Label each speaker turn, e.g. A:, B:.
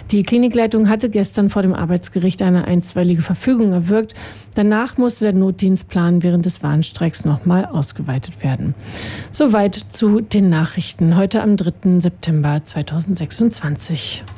A: Die Klinikleitung hatte gestern vor dem Arbeitsgericht eine einstweilige Verfügung erwirkt. Danach musste der Notdienstplan während des Warnstreiks nochmal ausgeweitet werden. Soweit zu den Nachrichten heute am 3. September 2026.